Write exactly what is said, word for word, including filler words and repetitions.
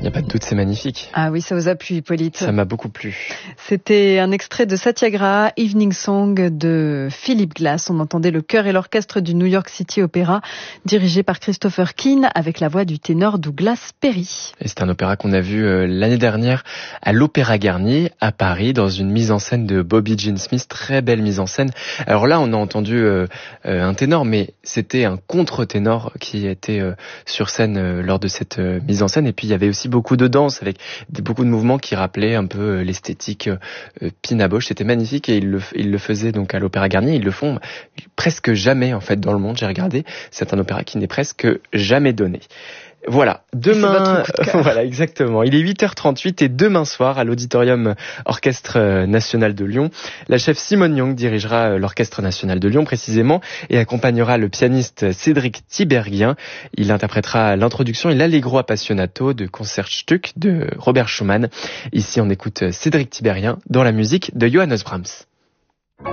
n'y a pas de doute, c'est magnifique. Ah oui, ça vous a plu, Hippolyte. Ça m'a beaucoup plu. C'était un extrait de Satyagraha, Evening Song de Philip Glass. On entendait le chœur et l'orchestre du New York City Opera, dirigé par Christopher Keane, avec la voix du ténor Douglas Perry. Et c'est un opéra qu'on a vu euh, l'année dernière à l'Opéra Garnier, à Paris, dans une mise en scène de Bobby Jean Smith. Très belle mise en scène. Alors là, on a entendu euh, euh, un ténor, mais c'était un contre-ténor qui était euh, sur scène euh, lors de cette euh, mise en scène. Et puis, il y avait aussi beaucoup de danse, avec des, beaucoup de mouvements qui rappelaient un peu euh, l'esthétique euh, Pina Bausch. C'était magnifique et ils le, ils le faisaient donc à l'Opéra Garnier. Ils le font presque jamais, en fait, dans le monde. J'ai regardé. C'est un opéra qui n'est presque jamais donné. Voilà, demain, voilà exactement. Il est huit heures trente-huit et demain soir à l'Auditorium Orchestre National de Lyon, la chef Simone Young dirigera l'Orchestre National de Lyon précisément et accompagnera le pianiste Cédric Tiberghien. Il interprétera l'introduction et l'Allegro Appassionato de Concertstück de Robert Schumann. Ici, on écoute Cédric Tiberghien dans la musique de Johannes Brahms.